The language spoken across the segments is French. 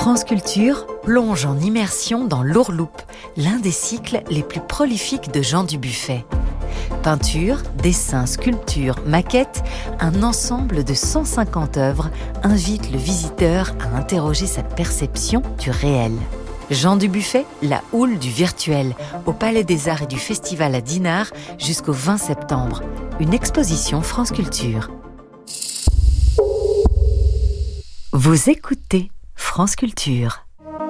France Culture plonge en immersion dans l'Ourloupe, l'un des cycles les plus prolifiques de Jean Dubuffet. Peinture, dessins, sculptures, maquettes, un ensemble de 150 œuvres invite le visiteur à interroger sa perception du réel. Jean Dubuffet, la houle du virtuel, au Palais des Arts et du Festival à Dinard jusqu'au 20 septembre. Une exposition France Culture. Vous écoutez France Culture.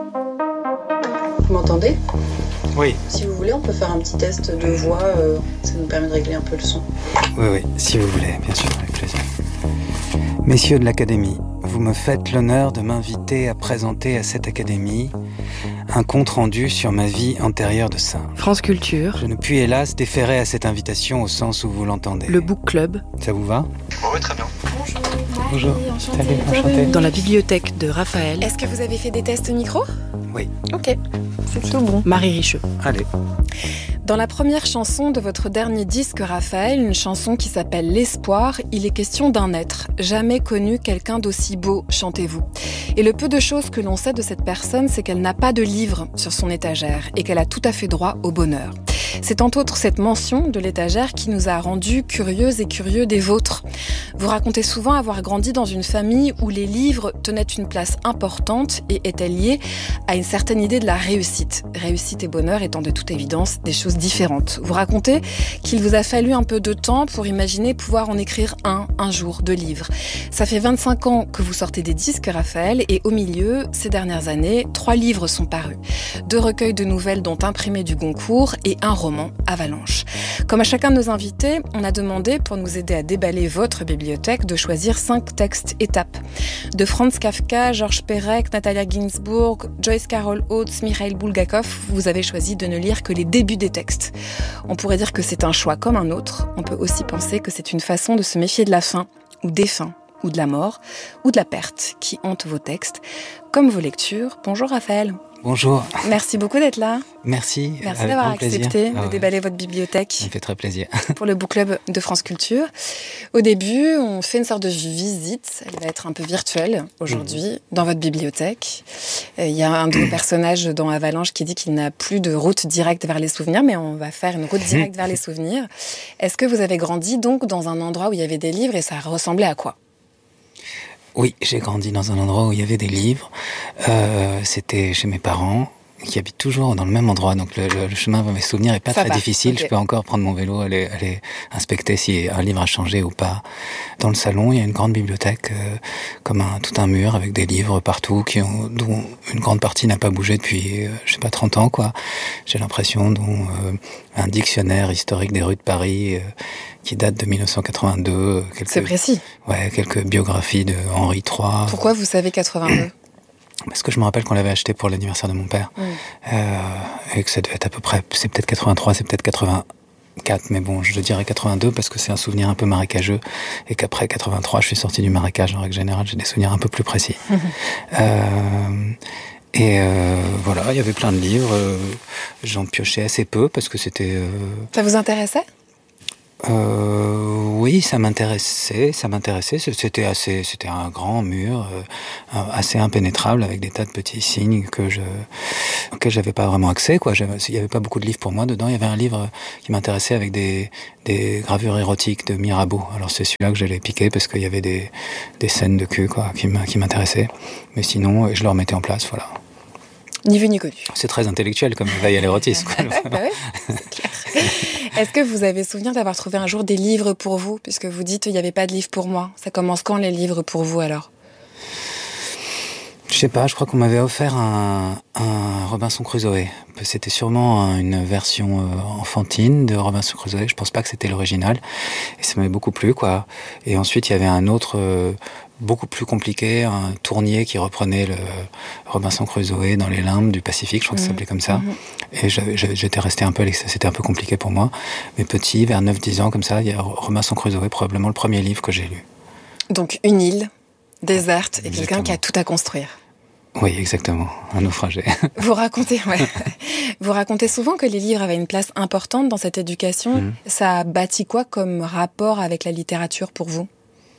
Vous m'entendez ? Oui. Si vous voulez, on peut faire un petit test de voix, ça nous permet de régler un peu le son. Oui, si vous voulez, bien sûr, avec plaisir. Messieurs de l'Académie, vous me faites l'honneur de m'inviter à présenter à cette Académie un compte-rendu sur ma vie antérieure de singe. France Culture. Je ne puis hélas déférer à cette invitation au sens où vous l'entendez. Le Book Club. Ça vous va ? Oui, très bien. Bonjour. Enchantée. Salut, enchanté. Dans la bibliothèque de Raphaël. Est-ce que vous avez fait des tests micro ? Oui. Ok, c'est tout bon. Marie Richeux. Allez. Dans la première chanson de votre dernier disque, Raphaël, une chanson qui s'appelle L'Espoir, il est question d'un être. Jamais connu quelqu'un d'aussi beau, chantez-vous. Et le peu de choses que l'on sait de cette personne, c'est qu'elle n'a pas de livre sur son étagère et qu'elle a tout à fait droit au bonheur. C'est entre autres cette mention de l'étagère qui nous a rendus curieuses et curieux des vôtres. Vous racontez souvent avoir grandi dans une famille où les livres tenaient une place importante et étaient liés à une certaine idée de la réussite. Réussite et bonheur étant de toute évidence des choses différentes. Vous racontez qu'il vous a fallu un peu de temps pour imaginer pouvoir en écrire un jour, de livres. Ça fait 25 ans que vous sortez des disques, Raphaël, et au milieu, ces dernières années, 3 livres sont parus. 2 recueils de nouvelles dont Imprimé du Goncourt et un roman, Avalanche. Comme à chacun de nos invités, on a demandé, pour nous aider à déballer votre bibliothèque, de choisir 5 textes étapes. De Franz Kafka, Georges Perec, Natalia Ginzburg, Joyce Carol Oates, Mikhail Bulgakov, vous avez choisi de ne lire que les débuts des textes. On pourrait dire que c'est un choix comme un autre. On peut aussi penser que c'est une façon de se méfier de la fin, ou des fins, ou de la mort, ou de la perte qui hante vos textes, comme vos lectures. Bonjour Raphaël. Bonjour. Merci beaucoup d'être là. Merci. Merci d'avoir accepté de déballer votre bibliothèque. Ça me fait très plaisir. Pour le Book Club de France Culture. Au début, on fait une sorte de visite. Elle va être un peu virtuelle aujourd'hui dans votre bibliothèque. Il y a un de vos personnages dans Avalanche qui dit qu'il n'a plus de route directe vers les souvenirs, mais on va faire une route directe vers les souvenirs. Est-ce que vous avez grandi donc dans un endroit où il y avait des livres et ça ressemblait à quoi ? Oui, j'ai grandi dans un endroit où il y avait des livres. C'était chez mes parents, qui habitent toujours dans le même endroit. Donc le chemin vers mes souvenirs est pas très difficile. Okay. Je peux encore prendre mon vélo, aller inspecter si un livre a changé ou pas. Dans le salon, il y a une grande bibliothèque, comme tout un mur avec des livres partout, dont une grande partie n'a pas bougé depuis, 30 ans, quoi. J'ai l'impression, dont un dictionnaire historique des rues de Paris, qui date de 1982. C'est précis. Ouais, quelques biographies de Henri III. Pourquoi vous savez 82 ? Parce que je me rappelle qu'on l'avait acheté pour l'anniversaire de mon père. Et que ça devait être à peu près, c'est peut-être 83, c'est peut-être 84, mais bon, je dirais 82 parce que c'est un souvenir un peu marécageux et qu'après 83, je suis sorti du marécage. En règle générale, j'ai des souvenirs un peu plus précis. Voilà, il y avait plein de livres. J'en piochais assez peu parce que c'était... Ça vous intéressait ? Oui, ça m'intéressait. C'était un grand mur, assez impénétrable avec des tas de petits signes auxquels j'avais pas vraiment accès, quoi. Il y avait pas beaucoup de livres pour moi dedans. Il y avait un livre qui m'intéressait avec des gravures érotiques de Mirabeau. Alors c'est celui-là que j'allais piquer parce qu'il y avait des scènes de cul, quoi, qui m'intéressaient. Mais sinon, je le remettais en place, voilà. Ni vu ni connu. C'est très intellectuel comme veille à l'érotisme. Bah ouais, c'est clair. Est-ce que vous avez souvenir d'avoir trouvé un jour des livres pour vous, puisque vous dites il n'y avait pas de livres pour moi. Ça commence quand les livres pour vous alors ? Je sais pas, je crois qu'on m'avait offert un Robinson Crusoe. C'était sûrement une version enfantine de Robinson Crusoe. Je pense pas que c'était l'original. Et ça m'avait beaucoup plu, quoi. Et ensuite, il y avait un autre beaucoup plus compliqué, un tournier qui reprenait le Robinson Crusoe dans les limbes du Pacifique, je crois que ça s'appelait comme ça. Et j'étais resté un peu, c'était un peu compliqué pour moi. Mais petit, vers 9-10 ans, comme ça, il y a Robinson Crusoe, probablement le premier livre que j'ai lu. Donc une île déserte et quelqu'un qui a tout à construire. Oui, exactement, un naufragé. Vous racontez souvent que les livres avaient une place importante dans cette éducation. Ça a bâti quoi comme rapport avec la littérature pour vous ?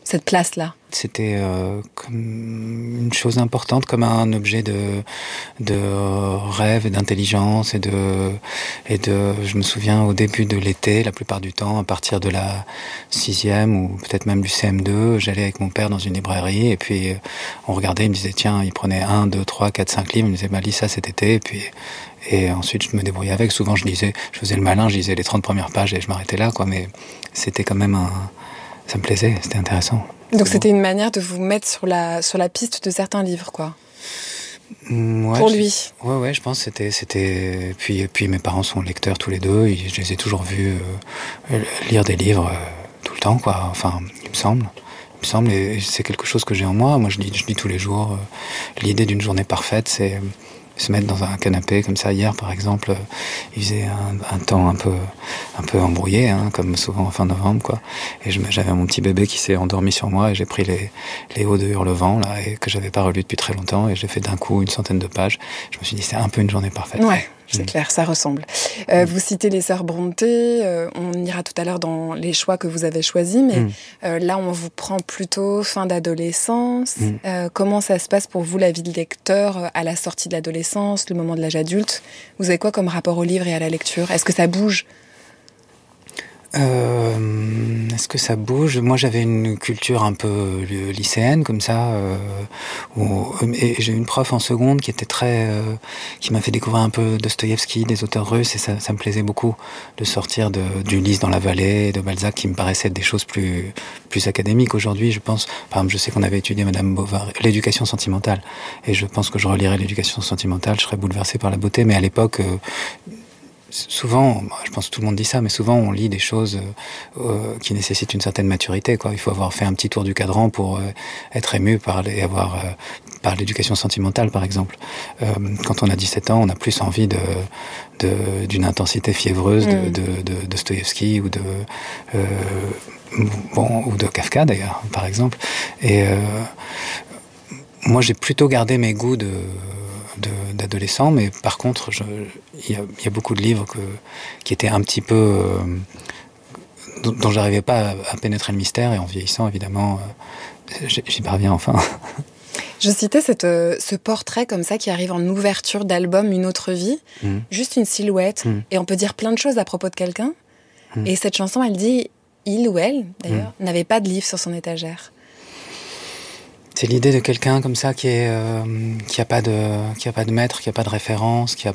cette place-là? C'était comme une chose importante, comme un objet de rêve et d'intelligence je me souviens au début de l'été, la plupart du temps, à partir de la 6e ou peut-être même du CM2, j'allais avec mon père dans une librairie et puis on regardait, il me disait tiens, il prenait 1, 2, 3, 4, 5 livres, il me disait lis ça cet été et ensuite je me débrouillais avec. Souvent je faisais le malin, je lisais les 30 premières pages et je m'arrêtais là, quoi, mais c'était quand même ça me plaisait, c'était intéressant. Donc c'était une manière de vous mettre sur la piste de certains livres, quoi. Ouais, pour lui. Ouais, je pense que c'était. Puis mes parents sont lecteurs tous les deux. Je les ai toujours vus lire des livres tout le temps, quoi. Enfin, il me semble, et c'est quelque chose que j'ai en moi. Moi, je lis tous les jours. L'idée d'une journée parfaite, c'est se mettre dans un canapé comme ça. Hier, par exemple, il faisait un temps un peu embrouillé, hein, comme souvent en fin novembre, quoi. Et j'avais mon petit bébé qui s'est endormi sur moi et j'ai pris les Hauts de Hurlevent, là, et que j'avais pas relu depuis très longtemps, et j'ai fait d'un coup une centaine de pages. Je me suis dit, c'est un peu une journée parfaite. Ouais. C'est clair, ça ressemble. Vous citez les sœurs Brontë, on ira tout à l'heure dans les choix que vous avez choisis, mais là, on vous prend plutôt fin d'adolescence. Comment ça se passe pour vous, la vie de lecteur, à la sortie de l'adolescence, le moment de l'âge adulte? Vous avez quoi comme rapport au livre et à la lecture? Est-ce que ça bouge? Est-ce que ça bouge? Moi, j'avais une culture un peu lycéenne, comme ça, et j'ai eu une prof en seconde qui était qui m'a fait découvrir un peu Dostoïevski, des auteurs russes, et ça me plaisait beaucoup de sortir d'Ulysse dans la vallée, de Balzac, qui me paraissaient être des choses plus académiques. Aujourd'hui, je pense, par exemple, je sais qu'on avait étudié Madame Bovary, l'éducation sentimentale, et je pense que je relirais l'éducation sentimentale, je serais bouleversé par la beauté, mais à l'époque, souvent, je pense que tout le monde dit ça, mais souvent on lit des choses qui nécessitent une certaine maturité, quoi. Il faut avoir fait un petit tour du cadran pour être ému par l'éducation sentimentale, par exemple. Quand on a 17 ans, on a plus envie d'une intensité fiévreuse de Dostoïevski ou ou de Kafka, d'ailleurs, par exemple. Et moi, j'ai plutôt gardé mes goûts d'adolescent, mais par contre, il y a beaucoup de livres qui étaient un petit peu dont j'arrivais pas à pénétrer le mystère, et en vieillissant, évidemment, j'y parviens enfin. Je citais ce portrait comme ça qui arrive en ouverture d'album Une autre vie, juste une silhouette, et on peut dire plein de choses à propos de quelqu'un. Et cette chanson, elle dit, il ou elle, d'ailleurs, n'avait pas de livre sur son étagère. C'est l'idée de quelqu'un comme ça qui a pas de maître, qui a pas de référence, qui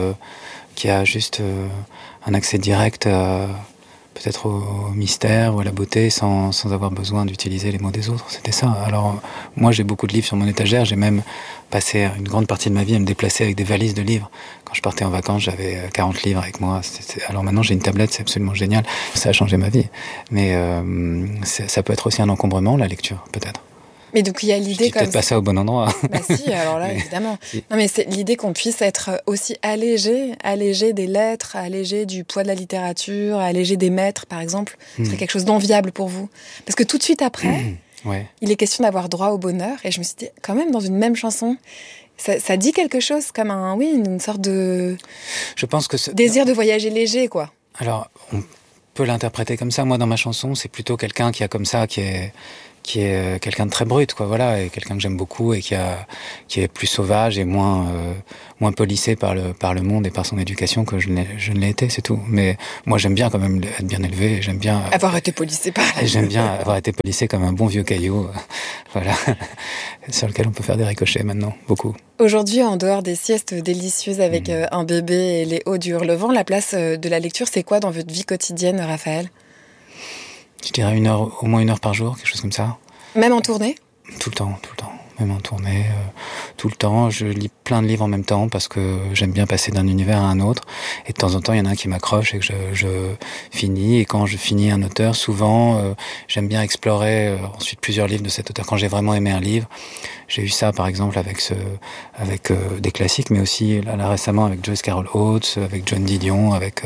a juste un accès direct peut-être au mystère ou à la beauté sans avoir besoin d'utiliser les mots des autres. C'était ça. Alors moi, j'ai beaucoup de livres sur mon étagère. J'ai même passé une grande partie de ma vie à me déplacer avec des valises de livres. Quand je partais en vacances, j'avais 40 livres avec moi. Alors maintenant, j'ai une tablette, c'est absolument génial. Ça a changé ma vie. Mais ça peut être aussi un encombrement, la lecture, peut-être. Mais donc il y a l'idée comme peut-être pas ça au bon endroit. Bah si, alors là évidemment. Si. Non mais c'est l'idée qu'on puisse être aussi allégé des lettres, allégé du poids de la littérature, allégé des maîtres par exemple. Ce serait quelque chose d'enviable pour vous. Parce que tout de suite après, il est question d'avoir droit au bonheur. Et je me suis dit quand même dans une même chanson, ça dit quelque chose comme une sorte de. Je pense que désir de voyager léger, quoi. Alors on peut l'interpréter comme ça. Moi dans ma chanson, c'est plutôt quelqu'un qui a comme ça, qui est quelqu'un de très brut, quoi, voilà, et quelqu'un que j'aime beaucoup et qui est plus sauvage et moins polissé par le monde et par son éducation que je ne l'ai été, c'est tout. Mais moi, j'aime bien quand même être bien élevé, et j'aime bien avoir été polissé par. Et j'aime bien avoir été polissé comme un bon vieux caillou, voilà, sur lequel on peut faire des ricochets maintenant, beaucoup. Aujourd'hui, en dehors des siestes délicieuses avec un bébé et les hauts du Hurlevent, la place de la lecture, c'est quoi dans votre vie quotidienne, Raphaël ? Je dirais au moins 1 heure par jour, quelque chose comme ça. Même en tournée ? Tout le temps. Même en tournée, tout le temps. Je lis plein de livres en même temps parce que j'aime bien passer d'un univers à un autre. Et de temps en temps, il y en a un qui m'accroche et que je finis. Et quand je finis un auteur, souvent, j'aime bien explorer ensuite plusieurs livres de cet auteur. Quand j'ai vraiment aimé un livre, j'ai eu ça par exemple avec des classiques, mais aussi là récemment avec Joyce Carol Oates, avec John Didion, avec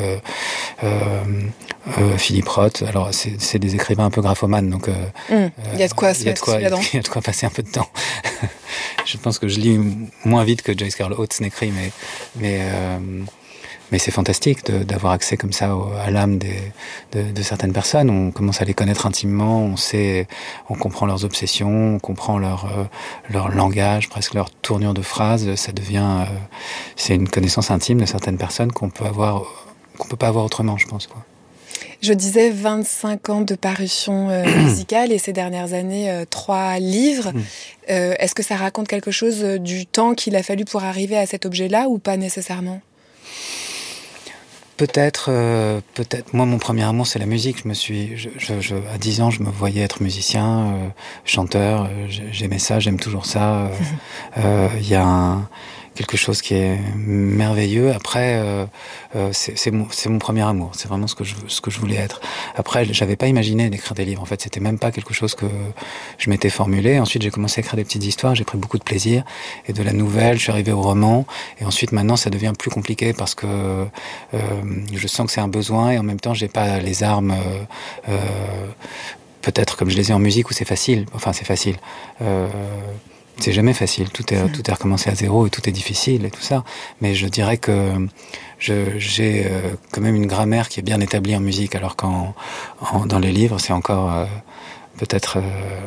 Philippe Roth. Alors c'est des écrivains un peu graphomanes, donc il y a de quoi passer un peu de temps. Je pense que je lis moins vite que Joyce Carol Oates n'écrit, mais Mais c'est fantastique d'avoir accès comme ça à l'âme de certaines personnes. On commence à les connaître intimement, on comprend leurs obsessions, on comprend leur langage, presque leur tournure de phrases. Ça devient, c'est une connaissance intime de certaines personnes qu'on peut pas avoir autrement, je pense, quoi. Je disais 25 ans de parution musicale et ces dernières années, 3 livres. Est-ce que ça raconte quelque chose du temps qu'il a fallu pour arriver à cet objet-là ou pas nécessairement ? Peut-être. Moi, mon premier amour, c'est la musique. À 10 ans, je me voyais être musicien, chanteur. J'aimais ça, j'aime toujours ça. Il y a quelque chose qui est merveilleux. Après, c'est mon premier amour. C'est vraiment ce que je voulais être. Après, j'avais pas imaginé d'écrire des livres. En fait, c'était même pas quelque chose que je m'étais formulé. Ensuite, j'ai commencé à écrire des petites histoires. J'ai pris beaucoup de plaisir. Et de la nouvelle, je suis arrivé au roman. Et ensuite, maintenant, ça devient plus compliqué parce que je sens que c'est un besoin et en même temps, j'ai pas les armes. Peut-être comme je les ai en musique où c'est facile. Enfin, c'est facile. C'est jamais facile, tout est recommencé à zéro et tout est difficile et tout ça. Mais je dirais que j'ai quand même une grammaire qui est bien établie en musique, alors dans les livres, c'est encore peut-être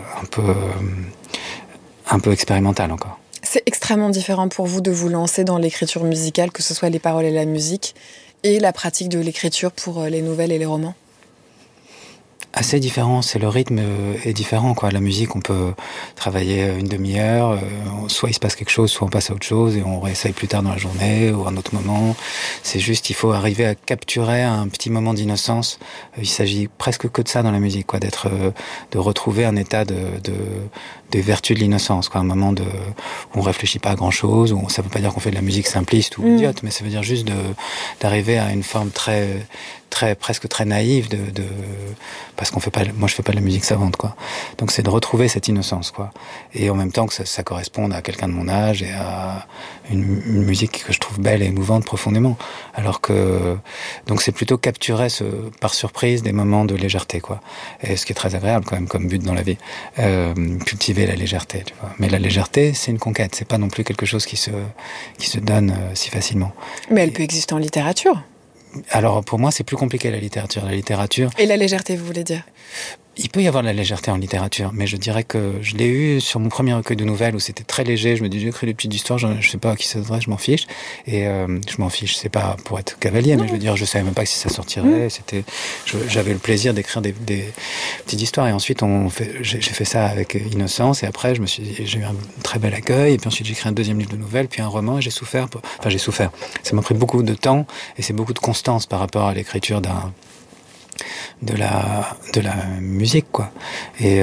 un peu expérimental encore. C'est extrêmement différent pour vous de vous lancer dans l'écriture musicale, que ce soit les paroles et la musique, et la pratique de l'écriture pour les nouvelles et les romans ? Assez différent, c'est le rythme est différent, quoi. La musique, on peut travailler une demi-heure, soit il se passe quelque chose, soit on passe à autre chose et on réessaye plus tard dans la journée ou à un autre moment. C'est juste, il faut arriver à capturer un petit moment d'innocence. Il s'agit presque que de ça dans la musique, quoi, de retrouver un état des vertus de l'innocence, quoi, un moment où on réfléchit pas à grand chose, où ça veut pas dire qu'on fait de la musique simpliste ou idiote, mais ça veut dire juste d'arriver à une forme presque très naïve parce moi je fais pas de la musique savante, quoi. Donc c'est de retrouver cette innocence, quoi. Et en même temps que ça corresponde à quelqu'un de mon âge et à une musique que je trouve belle et émouvante profondément. Donc c'est plutôt capturer par surprise des moments de légèreté, quoi. Et ce qui est très agréable quand même comme but dans la vie. Cultiver la légèreté, tu vois. Mais la légèreté, c'est une conquête, c'est pas non plus quelque chose qui se donne si facilement. Mais elle peut exister en littérature. Alors pour moi, c'est plus compliqué la littérature. Et la légèreté, vous voulez dire ? Il peut y avoir de la légèreté en littérature, mais je dirais que je l'ai eu sur mon premier recueil de nouvelles où c'était très léger. Je me dis, j'ai écrit des petites histoires, je sais pas à qui ça s'adresse, je m'en fiche. Et je m'en fiche, c'est pas pour être cavalier, mais je veux dire, je savais même pas si ça sortirait. J'avais le plaisir d'écrire des petites histoires. Et ensuite, j'ai fait ça avec innocence. Et après, j'ai eu un très bel accueil. Et puis ensuite, j'ai écrit un deuxième livre de nouvelles, puis un roman. Et j'ai souffert. Ça m'a pris beaucoup de temps et c'est beaucoup de constance par rapport à l'écriture de la musique, quoi. Et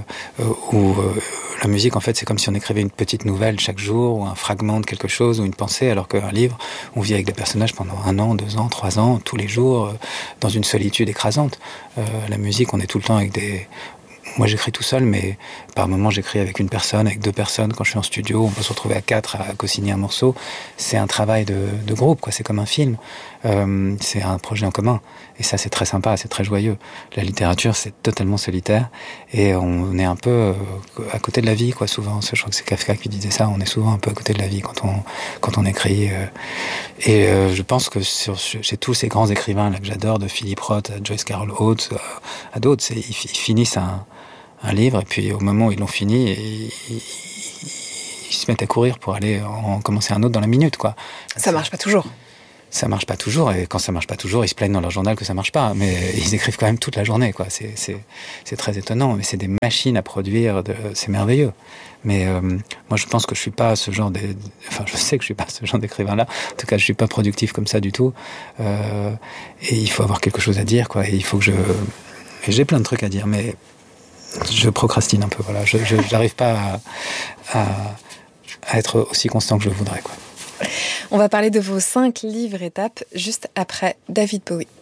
la musique, en fait, c'est comme si on écrivait une petite nouvelle chaque jour, ou un fragment de quelque chose, ou une pensée, alors qu'un livre, on vit avec des personnages pendant 1 an, 2 ans, 3 ans, tous les jours, dans une solitude écrasante. La musique, on est tout le temps avec Moi, j'écris tout seul, mais par moments, j'écris avec une personne, avec 2 personnes. Quand je suis en studio, on peut se retrouver à 4 à co-signer un morceau. C'est un travail de groupe, quoi. C'est comme un film. C'est un projet en commun. Et ça, c'est très sympa, c'est très joyeux. La littérature, c'est totalement solitaire. Et on est un peu à côté de la vie, quoi, souvent. Je crois que c'est Kafka qui disait ça. On est souvent un peu à côté de la vie quand on écrit. Et je pense que chez tous ces grands écrivains là que j'adore, de Philip Roth à Joyce Carol Oates, à d'autres, ils finissent un livre, et puis au moment où ils l'ont fini, ils se mettent à courir pour aller en commencer un autre dans la minute, quoi. Ça marche pas toujours. Ça marche pas toujours, et quand ça marche pas toujours, ils se plaignent dans leur journal que ça marche pas, mais ils écrivent quand même toute la journée, quoi. C'est très étonnant, mais c'est des machines à produire, c'est merveilleux. Mais moi, je pense que je suis pas ce genre je sais que je suis pas ce genre d'écrivain-là. En tout cas, je suis pas productif comme ça du tout. Et il faut avoir quelque chose à dire, quoi. Et il faut que et j'ai plein de trucs à dire, mais je procrastine un peu, voilà. Je n'arrive pas à être aussi constant que je voudrais, quoi. On va parler de vos 5 livres étapes juste après David Bowie.